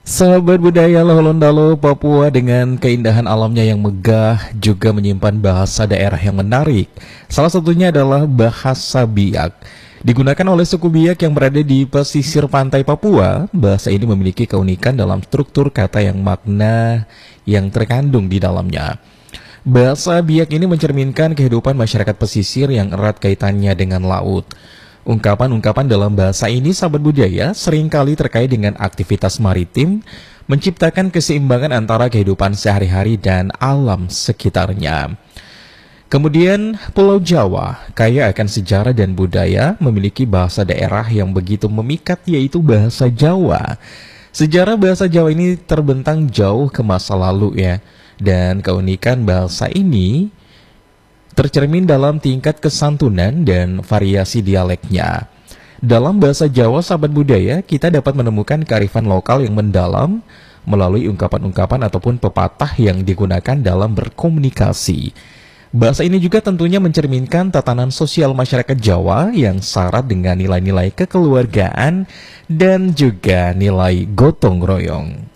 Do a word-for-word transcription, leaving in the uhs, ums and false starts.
Sahabat budaya Loholontalo, Papua dengan keindahan alamnya yang megah juga menyimpan bahasa daerah yang menarik. Salah satunya adalah bahasa Biak. Digunakan oleh suku Biak yang berada di pesisir pantai Papua, bahasa ini memiliki keunikan dalam struktur kata yang makna yang terkandung di dalamnya. Bahasa Biak ini mencerminkan kehidupan masyarakat pesisir yang erat kaitannya dengan laut. Ungkapan-ungkapan dalam bahasa ini, sahabat budaya, seringkali terkait dengan aktivitas maritim, menciptakan keseimbangan antara kehidupan sehari-hari dan alam sekitarnya. Kemudian, Pulau Jawa, kaya akan sejarah dan budaya, memiliki bahasa daerah yang begitu memikat, yaitu bahasa Jawa. Sejarah bahasa Jawa ini terbentang jauh ke masa lalu ya, dan keunikan bahasa ini tercermin dalam tingkat kesantunan dan variasi dialeknya. Dalam bahasa Jawa, sahabat budaya, kita dapat menemukan kearifan lokal yang mendalam melalui ungkapan-ungkapan ataupun pepatah yang digunakan dalam berkomunikasi. Bahasa ini juga tentunya mencerminkan tatanan sosial masyarakat Jawa yang syarat dengan nilai-nilai kekeluargaan dan juga nilai gotong royong.